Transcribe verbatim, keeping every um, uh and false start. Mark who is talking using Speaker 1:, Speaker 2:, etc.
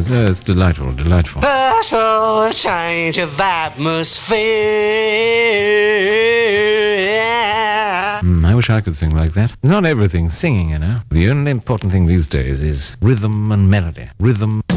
Speaker 1: Oh, it's delightful, delightful.
Speaker 2: Ask for a change of atmosphere.
Speaker 1: Mm, I wish I could sing like that. It's not everything singing, you know. The only important thing these days is rhythm and melody. Rhythm